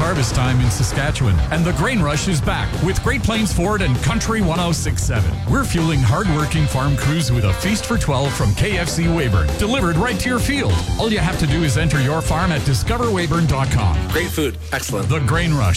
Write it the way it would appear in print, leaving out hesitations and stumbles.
harvest time in Saskatchewan, and the Grain Rush is back with Great Plains Ford and Country 1067. We're fueling hard-working farm crews with a feast for 12 from KFC Weyburn, delivered right to your field. All you have to do is enter your farm at discoverweyburn.com. Great food. Excellent. The Grain Rush.